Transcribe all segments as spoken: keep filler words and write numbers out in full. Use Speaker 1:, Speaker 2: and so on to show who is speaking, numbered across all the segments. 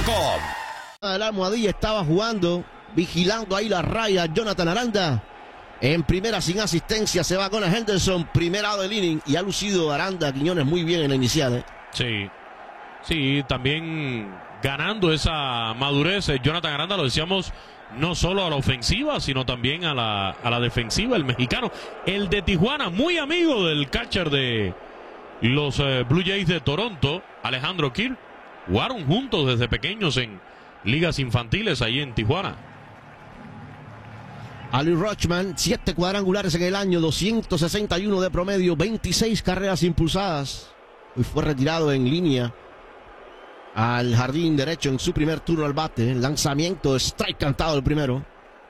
Speaker 1: com.
Speaker 2: La almohadilla estaba jugando, vigilando ahí la raya. Jonathan Aranda en primera sin asistencia, se va con a Henderson, primer lado del inning, y ha lucido Aranda Quiñones muy bien en la inicial, ¿eh?
Speaker 3: Sí, sí, también ganando esa madurez, eh, Jonathan Aranda, lo decíamos, no solo a la ofensiva, sino también a la, a la defensiva, el mexicano, el de Tijuana, muy amigo del catcher de los eh, Blue Jays de Toronto, Alejandro Kirk, jugaron juntos desde pequeños en ligas infantiles ahí en Tijuana.
Speaker 2: Ali Rochman, siete cuadrangulares en el año, doscientos sesenta y uno de promedio, veintiséis carreras impulsadas. Hoy fue retirado en línea al jardín derecho en su primer turno al bate. Lanzamiento, strike cantado el primero.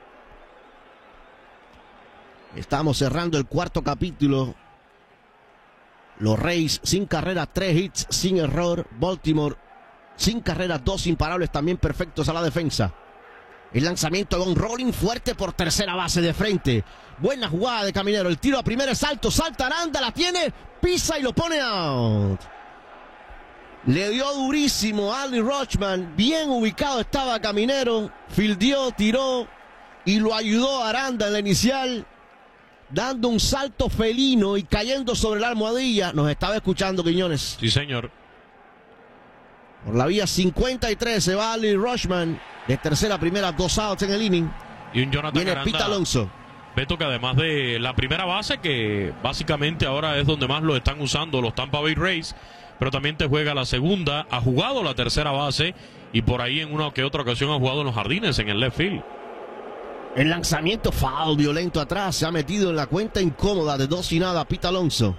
Speaker 2: Estamos cerrando el cuarto capítulo. Los Rays sin carrera, tres hits, sin error. Baltimore sin carrera, dos imparables también perfectos a la defensa. El lanzamiento de un rolling fuerte por tercera base de frente. Buena jugada de Caminero. El tiro a primera es alto. Salta Aranda, la tiene, pisa y lo pone out. Le dio durísimo a Ali Rochman. Bien ubicado estaba Caminero. Fildió, tiró y lo ayudó Aranda en la inicial, dando un salto felino y cayendo sobre la almohadilla. Nos estaba escuchando, Quiñones.
Speaker 3: Sí, señor.
Speaker 2: Por la vía cincuenta y tres se va Ali Rochman. De tercera a primera, dos outs en el inning.
Speaker 3: Y un Jonathan
Speaker 2: Viene
Speaker 3: Aranda,
Speaker 2: Pete Alonso.
Speaker 3: Beto, que además de la primera base, que básicamente ahora es donde más lo están usando los Tampa Bay Rays, pero también te juega la segunda, ha jugado la tercera base y por ahí en una que otra ocasión ha jugado en los jardines, en el left field.
Speaker 2: El lanzamiento foul violento atrás, se ha metido en la cuenta incómoda de dos y nada Pete Alonso.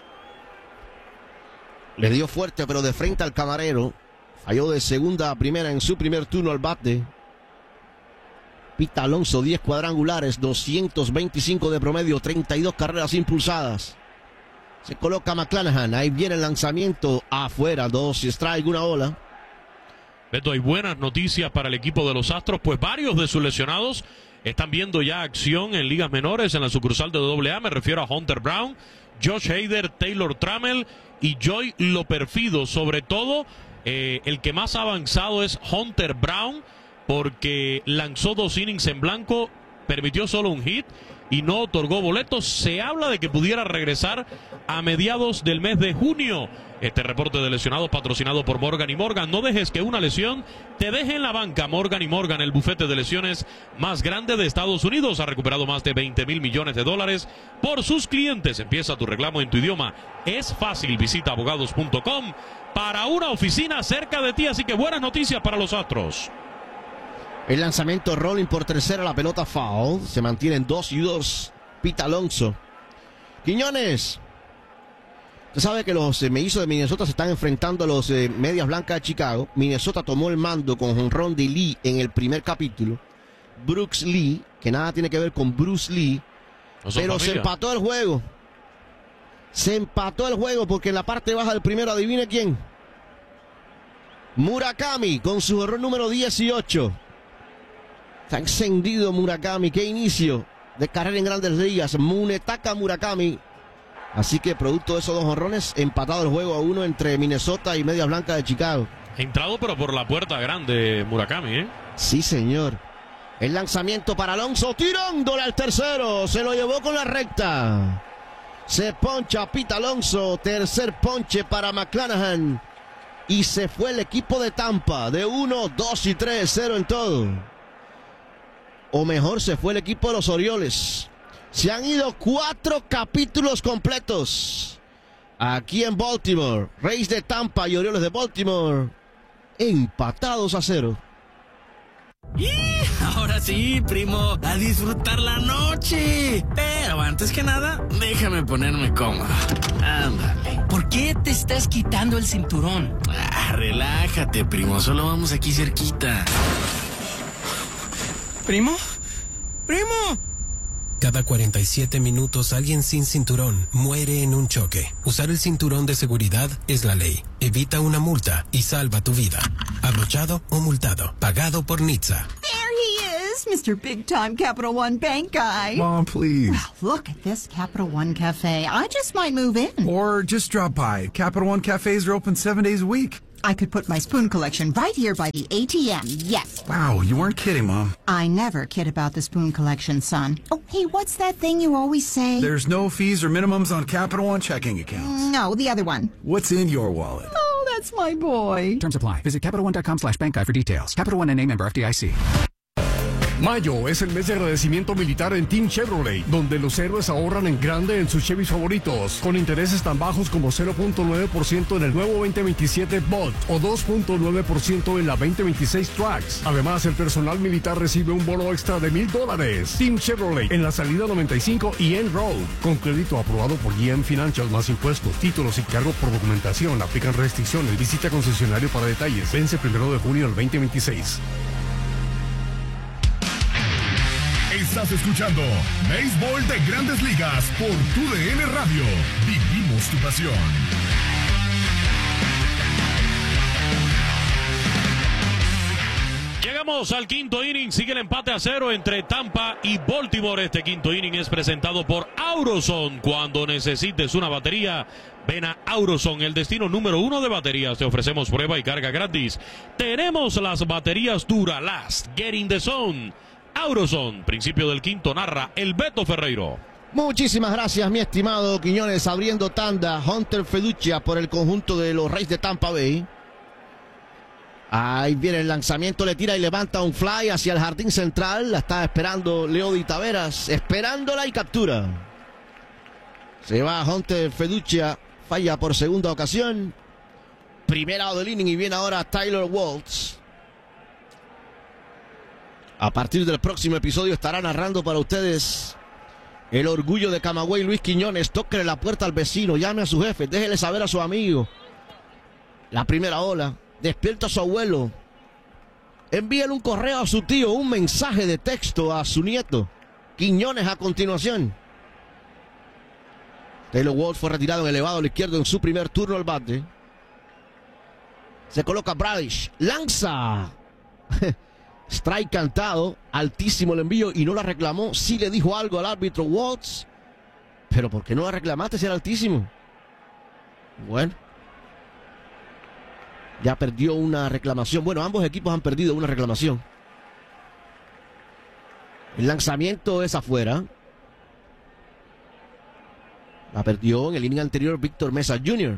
Speaker 2: Le dio fuerte pero de frente al camarero. Falló de segunda a primera en su primer turno al bate. Pete Alonso, diez cuadrangulares, doscientos veinticinco de promedio, treinta y dos carreras impulsadas. Se coloca McClanahan, ahí viene el lanzamiento afuera, dos strike, una bola.
Speaker 3: Beto, hay buenas noticias para el equipo de los Astros, pues varios de sus lesionados están viendo ya acción en ligas menores en la sucursal de doble A. Me refiero a Hunter Brown, Josh Hader, Taylor Trammell y Joey Loperfido. Sobre todo, eh, el que más ha avanzado es Hunter Brown, porque lanzó dos innings en blanco, permitió solo un hit y no otorgó boletos. Se habla de que pudiera regresar a mediados del mes de junio. Este reporte de lesionados patrocinado por Morgan y Morgan. No dejes que una lesión te deje en la banca. Morgan y Morgan, el bufete de lesiones más grande de Estados Unidos, ha recuperado más de veinte mil millones de dólares por sus clientes. Empieza tu reclamo en tu idioma. Es fácil. Visita abogados punto com para una oficina cerca de ti. Así que buenas noticias para los Astros.
Speaker 2: El lanzamiento rolling por tercera, la pelota foul. Se mantienen dos y dos. Pete Alonso. Quiñones. Usted sabe que los eh, mellizos de Minnesota se están enfrentando a los eh, Medias Blancas de Chicago. Minnesota tomó el mando con jonrón de Lee en el primer capítulo. Brooks Lee, que nada tiene que ver con Bruce Lee. No pero familia. Se empató el juego. Se empató el juego porque en la parte baja del primero, adivine quién. Murakami con su jonrón número dieciocho. Está encendido Murakami. Qué inicio de carrera en Grandes Ligas. Munetaka Murakami. Así que producto de esos dos jonrones, empatado el juego a uno entre Minnesota y Medias Blancas de Chicago.
Speaker 3: Entrado pero por la puerta grande Murakami, ¿eh?
Speaker 2: Sí, señor. El lanzamiento para Alonso, tirándole al tercero. Se lo llevó con la recta. Se poncha Pete Alonso. Tercer ponche para McClanahan. Y se fue el equipo de Tampa de uno, dos y tres, cero en todo. O mejor, se fue el equipo de los Orioles. Se han ido cuatro capítulos completos aquí en Baltimore. Rays de Tampa y Orioles de Baltimore empatados a cero.
Speaker 4: Y ahora sí, primo, a disfrutar la noche. Pero antes que nada, déjame ponerme cómodo. Ándale.
Speaker 5: ¿Por qué te estás quitando el cinturón?
Speaker 4: Ah, relájate, primo, solo vamos aquí cerquita. ¿Primo? ¡Primo!
Speaker 6: Cada cuarenta y siete minutos alguien sin cinturón muere en un choque. Usar el cinturón de seguridad es la ley. Evita una multa y salva tu vida. Abrochado o multado. Pagado por N H T S A.
Speaker 7: There he is, Mister Big Time Capital One Bank Guy.
Speaker 8: Mom, please.
Speaker 7: Well, look at this Capital One Cafe. I just might move in.
Speaker 8: Or just drop by. Capital One Cafes are open seven days a week.
Speaker 7: I could put my spoon collection right here by the A T M, yes.
Speaker 1: Wow, you weren't kidding, Mom.
Speaker 7: I never kid about the spoon collection, son. Oh, hey, what's that thing you always say?
Speaker 1: There's no fees or minimums on Capital One checking accounts.
Speaker 7: No, the other one.
Speaker 1: What's in your wallet?
Speaker 7: Oh, that's my boy.
Speaker 8: Terms apply. Visit CapitalOne.com slash bank guide for details. Capital One N A member F D I C.
Speaker 9: Mayo es el mes de agradecimiento militar en Team Chevrolet, donde los héroes ahorran en grande en sus Chevys favoritos, con intereses tan bajos como cero punto nueve por ciento en el nuevo veinte veintisiete Bolt o dos punto nueve por ciento en la veinte veintiséis Trax. Además, el personal militar recibe un bono extra de mil dólares. Team Chevrolet en la salida noventa y cinco y End Road, con crédito aprobado por G M Financial más impuestos, títulos y cargo por documentación. Aplican restricciones. Visita concesionario para detalles. Vence primero de junio del veinte veintiséis.
Speaker 10: Estás escuchando Béisbol de Grandes Ligas por tu D N Radio. Vivimos tu pasión.
Speaker 3: Llegamos al quinto inning, sigue el empate a cero entre Tampa y Baltimore. Este quinto inning es presentado por Auroson. Cuando necesites una batería, ven a Auroson, el destino número uno de baterías. Te ofrecemos prueba y carga gratis. Tenemos las baterías Duralast, Get in the Zone. Auroson, principio del quinto, narra el Beto Ferreiro.
Speaker 2: Muchísimas gracias, mi estimado Quiñones. Abriendo tanda, Hunter Feduccia por el conjunto de los Rays de Tampa Bay. Ahí viene el lanzamiento, le tira y levanta un fly hacia el jardín central. La está esperando Leody Taveras, esperándola y captura. Se va Hunter Feduccia, falla por segunda ocasión. Primera out del inning y viene ahora Tyler Waltz. A partir del próximo episodio estará narrando para ustedes el orgullo de Camagüey, Luis Quiñones. Tóquele la puerta al vecino, llame a su jefe, déjele saber a su amigo. La primera ola, despierta a su abuelo. Envíele un correo a su tío, un mensaje de texto a su nieto. Quiñones a continuación. Taylor Waltz fue retirado en elevado al izquierdo en su primer turno al bate. Se coloca Bradish, lanza. Strike cantado, altísimo el envío y no la reclamó. Sí le dijo algo al árbitro Waltz, pero ¿por qué no la reclamaste si era altísimo? Bueno, ya perdió una reclamación. Bueno, ambos equipos han perdido una reclamación. El lanzamiento es afuera. La perdió en el inning anterior Víctor Mesa junior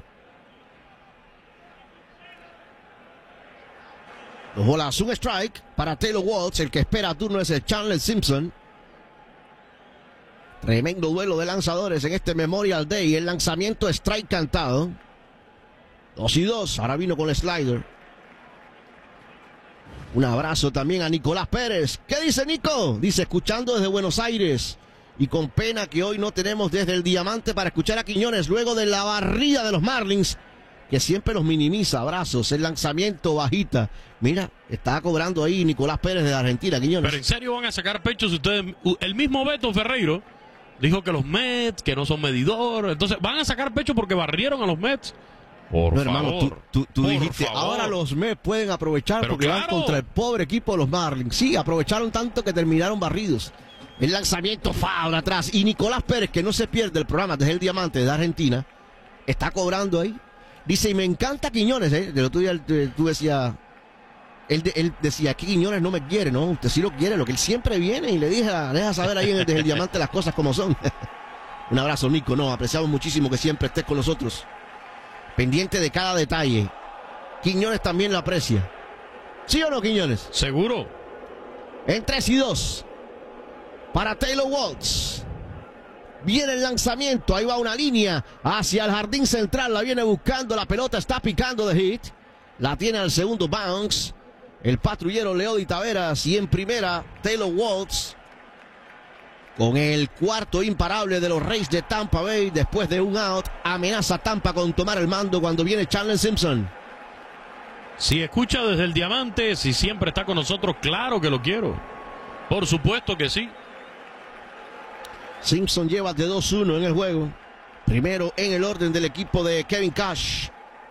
Speaker 2: Dos bolas, un strike para Taylor Waltz. El que espera turno es el Chandler Simpson. Tremendo duelo de lanzadores en este Memorial Day. El lanzamiento strike cantado. Dos y dos. Ahora vino con el slider. Un abrazo también a Nicolás Pérez. ¿Qué dice Nico? Dice, escuchando desde Buenos Aires. Y con pena que hoy no tenemos desde el Diamante para escuchar a Quiñones luego de la barrida de los Marlins, que siempre los minimiza. Abrazos, el lanzamiento bajita. Mira, está cobrando ahí Nicolás Pérez de Argentina, Quiñones.
Speaker 3: Pero en serio van a sacar pecho si ustedes... El mismo Beto Ferreiro dijo que los Mets, que no son medidor. Entonces, ¿van a sacar pecho porque barrieron a los Mets? Por
Speaker 2: no,
Speaker 3: favor.
Speaker 2: hermano, tú, tú, tú
Speaker 3: por
Speaker 2: dijiste,
Speaker 3: favor.
Speaker 2: Ahora los Mets pueden aprovechar. Pero porque claro, van contra el pobre equipo de los Marlins. Sí, aprovecharon tanto que terminaron barridos. El lanzamiento foul atrás. Y Nicolás Pérez, que no se pierde el programa desde el Diamante de Argentina, está cobrando ahí. Dice, y me encanta Quiñones, ¿eh? De lo tuyo, tú decías, él, él decía, que Quiñones no me quiere, ¿no? Usted sí lo quiere, lo que él siempre viene y le deja, deja saber ahí en el, desde el Diamante las cosas como son. Un abrazo, Nico, no, apreciamos muchísimo que siempre estés con nosotros. Pendiente de cada detalle. Quiñones también lo aprecia. ¿Sí o no, Quiñones?
Speaker 3: Seguro.
Speaker 2: En tres y dos. Para Taylor Waltz. Viene el lanzamiento, ahí va una línea hacia el jardín central, la viene buscando, la pelota está picando de hit, la tiene al segundo bounce, el patrullero Leody Taveras, y en primera Taylor Waltz, con el cuarto imparable de los Rays de Tampa Bay, después de un out, amenaza Tampa con tomar el mando cuando viene Chandler Simpson.
Speaker 3: Si escucha desde el Diamante, si siempre está con nosotros, claro que lo quiero, por supuesto que sí.
Speaker 2: Simpson lleva de dos uno en el juego. Primero en el orden del equipo de Kevin Cash.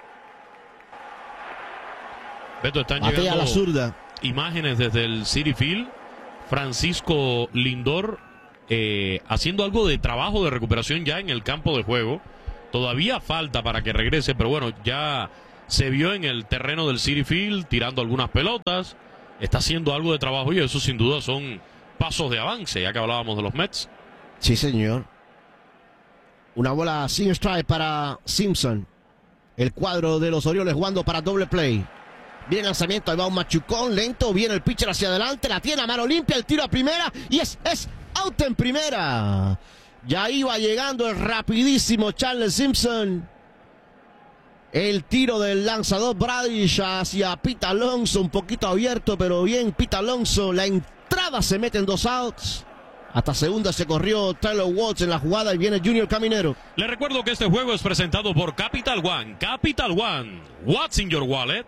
Speaker 3: Beto, están
Speaker 2: Batea
Speaker 3: llegando
Speaker 2: a la zurda.
Speaker 3: Imágenes desde el Citi Field. Francisco Lindor eh, haciendo algo de trabajo de recuperación ya en el campo de juego. Todavía falta para que regrese, pero bueno, ya se vio en el terreno del Citi Field tirando algunas pelotas. Está haciendo algo de trabajo y eso sin duda son pasos de avance, ya que hablábamos de los Mets.
Speaker 2: Sí, señor. Una bola sin strike para Simpson. El cuadro de los Orioles jugando para doble play. Viene el lanzamiento, ahí va un machucón lento, viene el pitcher hacia adelante, la tiene a mano limpia, el tiro a primera y es, es out en primera. Ya iba llegando el rapidísimo Charles Simpson. El tiro del lanzador Bradish hacia Pete Alonso, un poquito abierto, pero bien Pete Alonso. La entrada se mete en dos outs. Hasta segunda se corrió Tyler Watts en la jugada y viene Junior Caminero.
Speaker 3: Les recuerdo que este juego es presentado por Capital One. Capital One, what's in your wallet?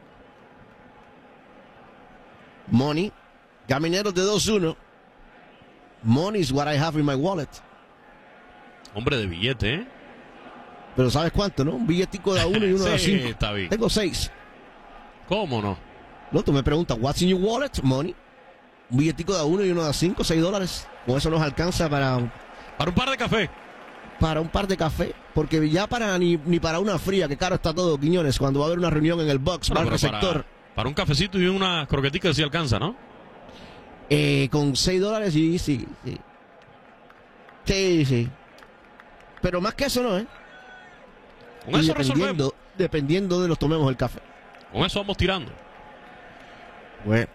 Speaker 2: Money, Caminero de dos uno. Money is what I have in my wallet.
Speaker 3: Hombre de billete, ¿eh?
Speaker 2: Pero ¿sabes cuánto, no? Un billetico de a uno y uno
Speaker 3: sí,
Speaker 2: de a cinco.
Speaker 3: Está bien.
Speaker 2: Tengo seis.
Speaker 3: ¿Cómo no?
Speaker 2: No, tú me preguntas, what's in your wallet? Money. Un billetico de a uno y uno de a cinco, seis dólares. Con eso nos alcanza para...
Speaker 3: Para un par de café.
Speaker 2: Para un par de café. Porque ya para ni, ni para una fría, que caro está todo, Quiñones. Cuando va a haber una reunión en el box,
Speaker 3: Bueno,
Speaker 2: va al receptor.
Speaker 3: Para, para un cafecito y unas croqueticas sí alcanza, ¿no?
Speaker 2: Eh, con seis dólares sí, sí, sí. Sí, sí. Pero más que eso no, ¿eh?
Speaker 3: Con eso
Speaker 2: dependiendo,
Speaker 3: resolvemos.
Speaker 2: dependiendo de los tomemos el café.
Speaker 3: Con eso vamos tirando.
Speaker 2: Bueno.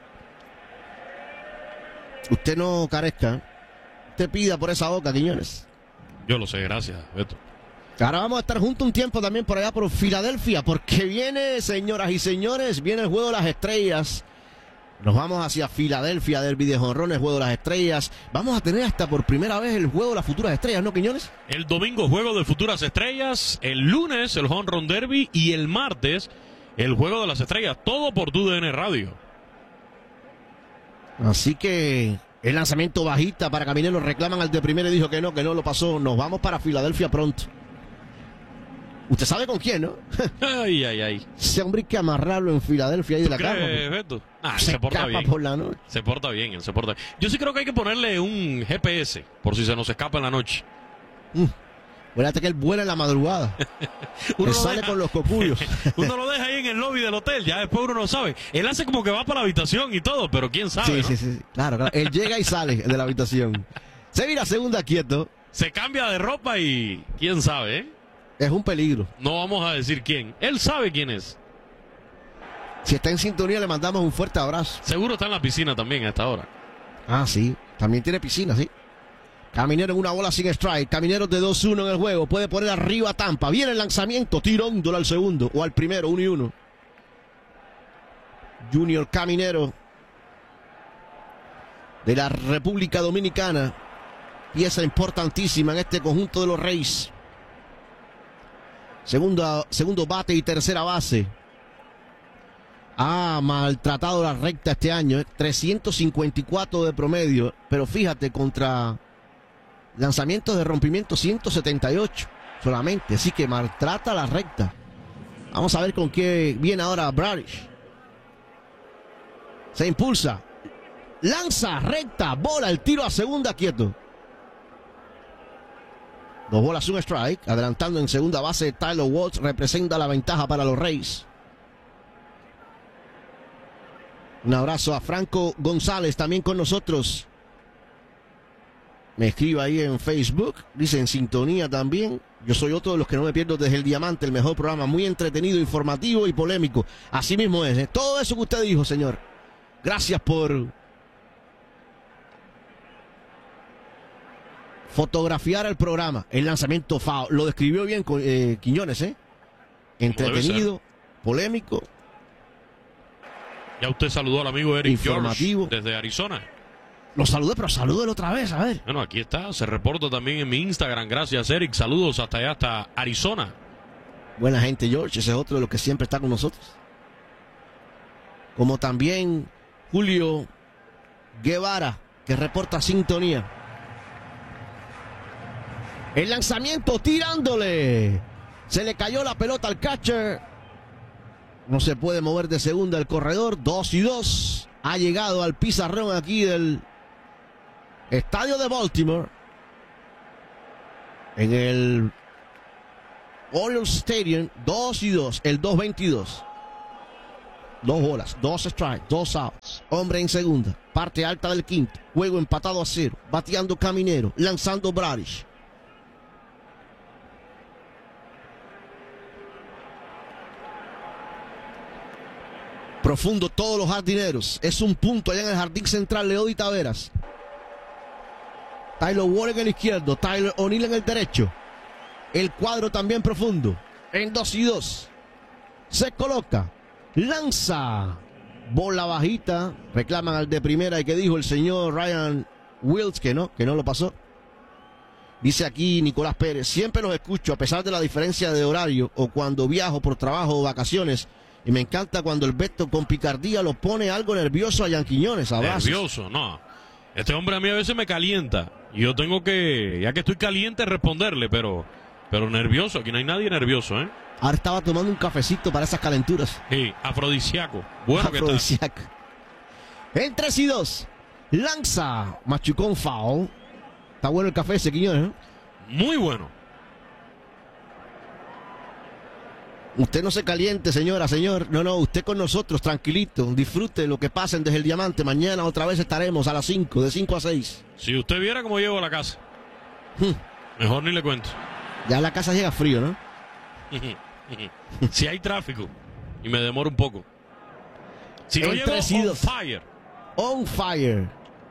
Speaker 2: Usted no carezca. Usted pida por esa boca, Quiñones.
Speaker 3: Yo lo sé, gracias, Beto.
Speaker 2: Ahora vamos a estar juntos un tiempo también por allá por Filadelfia, porque viene, señoras y señores, viene el Juego de las Estrellas. Nos vamos hacia Filadelfia, derbi de jonrones, Juego de las Estrellas. Vamos a tener hasta por primera vez el Juego de las Futuras Estrellas, ¿no, Quiñones?
Speaker 3: El domingo, Juego de Futuras Estrellas. El lunes, el Home Run Derby. Y el martes, el Juego de las Estrellas. Todo por tu D N Radio.
Speaker 2: Así que el lanzamiento bajita para Caminero. Reclaman al de primera y dijo que no, que no lo pasó. Nos vamos para Filadelfia pronto. Usted sabe con quién, ¿no?
Speaker 3: Ay, ay, ay.
Speaker 2: Ese hombre hay que amarrarlo en Filadelfia ahí de la cama.
Speaker 3: Beto? Ah,
Speaker 2: se,
Speaker 3: se porta bien.
Speaker 2: Por la noche.
Speaker 3: Se porta bien, él se porta bien. Yo sí creo que hay que ponerle un G P S por si se nos escapa en la noche.
Speaker 2: Mm. Fíjate que él vuela en la madrugada. Uno sale deja, con los cocuyos.
Speaker 3: Uno lo deja ahí en el lobby del hotel, ya después uno no sabe. Él hace como que va para la habitación y todo, pero quién sabe.
Speaker 2: Sí,
Speaker 3: ¿no?
Speaker 2: sí, sí. Claro, claro. Él llega y sale de la habitación. Se mira segunda quieto.
Speaker 3: Se cambia de ropa y quién sabe, ¿eh?
Speaker 2: Es un peligro.
Speaker 3: No vamos a decir quién. Él sabe quién es.
Speaker 2: Si está en sintonía, le mandamos un fuerte abrazo.
Speaker 3: Seguro está en la piscina también a esta hora.
Speaker 2: Ah, sí. También tiene piscina, sí. Caminero en una bola sin strike. Camineros de dos uno en el juego. Puede poner arriba a Tampa. Viene el lanzamiento. Tirándolo al segundo. O al primero. Uno y uno. Junior Caminero. De la República Dominicana. Pieza importantísima en este conjunto de los Rays. Segunda, segundo bate y tercera base. Ha maltratado la recta este año. ¿eh? trescientos cincuenta y cuatro de promedio. Pero fíjate, contra lanzamientos de rompimiento ciento setenta y ocho solamente. Así que maltrata la recta. Vamos a ver con qué viene ahora Bradish. Se impulsa. Lanza recta. Bola. El tiro a segunda quieto. Dos bolas, un strike. Adelantando en segunda base, Tyler Watts representa la ventaja para los Rays. Un abrazo a Franco González, también con nosotros. Me escribe ahí en Facebook. Dice en sintonía también. Yo soy otro de los que no me pierdo desde el Diamante, el mejor programa, muy entretenido, informativo y polémico. Así mismo es. ¿eh? Todo eso que usted dijo, señor. Gracias por fotografiar el programa. El lanzamiento foul. Lo describió bien eh, Quiñones, ¿eh? Entretenido, polémico.
Speaker 3: Ya usted saludó al amigo Eric
Speaker 2: informativo.
Speaker 3: George desde Arizona.
Speaker 2: Lo saludé, pero salúdelo otra vez, a ver.
Speaker 3: Bueno, aquí está. Se reporta también en mi Instagram. Gracias, Eric. Saludos hasta allá, hasta Arizona.
Speaker 2: Buena gente, George. Ese es otro de los que siempre está con nosotros. Como también Julio Guevara, que reporta sintonía. El lanzamiento tirándole. Se le cayó la pelota al catcher. No se puede mover de segunda el corredor. Dos y dos. Ha llegado al pizarrón aquí del estadio de Baltimore. En el Orioles Stadium. Dos y dos. El dos veintidós. Dos bolas, dos strikes, dos outs. Hombre en segunda, parte alta del quinto. Juego empatado a cero. Bateando Caminero, lanzando Bradish. Profundo todos los jardineros. Es un punto allá en el jardín central. Leody Taveras. Tyler Ward en el izquierdo. Tyler O'Neill en el derecho. El cuadro también profundo. En dos y dos. Se coloca. Lanza. Bola bajita. Reclaman al de primera. ¿Y qué dijo el señor Ryan Wills? Que no, que no lo pasó. Dice aquí Nicolás Pérez. Siempre los escucho a pesar de la diferencia de horario o cuando viajo por trabajo o vacaciones. Y me encanta cuando el Beto con picardía lo pone algo nervioso a Ian Quiñones. Abrazos.
Speaker 3: Nervioso, no. Este hombre a mí a veces me calienta. Y yo tengo que, ya que estoy caliente, responderle, pero, pero nervioso. Aquí no hay nadie nervioso, ¿eh?
Speaker 2: Ahora estaba tomando un cafecito para esas calenturas.
Speaker 3: Sí, afrodisíaco. Bueno
Speaker 2: afrodisíaco.
Speaker 3: que está.
Speaker 2: En tres y dos. Lanza. Machucón foul. Está bueno el café ese, Quiñones, ¿eh?
Speaker 3: Muy bueno.
Speaker 2: Usted no se caliente, señora, señor. No, no, usted con nosotros, tranquilito. Disfrute lo que pasen desde el Diamante. Mañana otra vez estaremos a las cinco, de cinco a seis.
Speaker 3: Si usted viera cómo llego a la casa.
Speaker 2: Hmm.
Speaker 3: Mejor ni le cuento.
Speaker 2: Ya a la casa llega frío, ¿no?
Speaker 3: Si hay tráfico y me demoro un poco. Si no
Speaker 2: El
Speaker 3: llego
Speaker 2: tres y
Speaker 3: on
Speaker 2: dos.
Speaker 3: fire.
Speaker 2: On fire.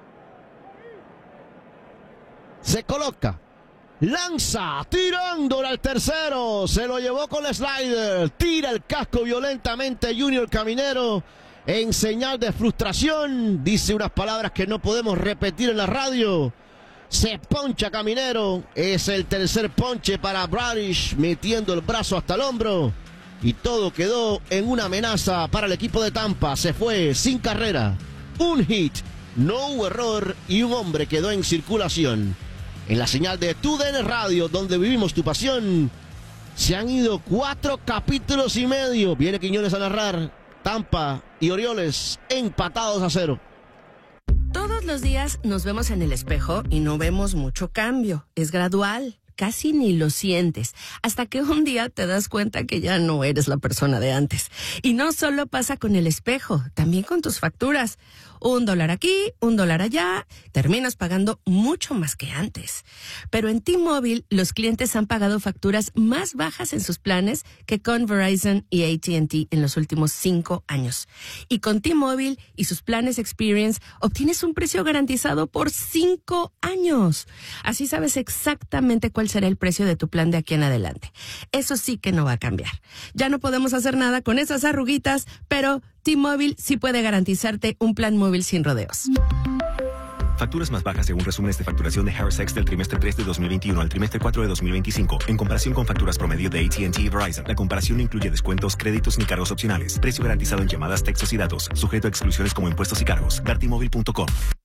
Speaker 2: Se coloca. Lanza, tirándola al tercero. Se lo llevó con el slider. Tira el casco violentamente Junior Caminero. En señal de frustración. Dice unas palabras que no podemos repetir en la radio. Se poncha Caminero. Es el tercer ponche para Bradish. Metiendo el brazo hasta el hombro. Y todo quedó en una amenaza para el equipo de Tampa. Se fue sin carrera. Un hit. No hubo error. Y un hombre quedó en circulación. En la señal de Tu D N Radio, donde vivimos tu pasión, se han ido cuatro capítulos y medio. Viene Quiñones a narrar. Tampa y Orioles empatados a cero.
Speaker 11: Todos los días nos vemos en el espejo y no vemos mucho cambio. Es gradual. Casi ni lo sientes, hasta que un día te das cuenta que ya no eres la persona de antes. Y no solo pasa con el espejo, también con tus facturas. Un dólar aquí, un dólar allá, terminas pagando mucho más que antes. Pero en T-Mobile, los clientes han pagado facturas más bajas en sus planes que con Verizon y A T and T en los últimos cinco años. Y con T-Mobile y sus planes Experience, obtienes un precio garantizado por cinco años. Así sabes exactamente cuál será el precio de tu plan de aquí en adelante. Eso sí que no va a cambiar. Ya no podemos hacer nada con esas arruguitas, pero T-Mobile sí puede garantizarte un plan móvil sin rodeos.
Speaker 12: Facturas más bajas según resúmenes de facturación de Harris X del trimestre tres de dos mil veintiuno al trimestre cuatro de dos mil veinticinco. En comparación con facturas promedio de A T and T y Verizon, la comparación no incluye descuentos, créditos ni cargos opcionales. Precio garantizado en llamadas, textos y datos. Sujeto a exclusiones como impuestos y cargos. Ver T Mobile punto com.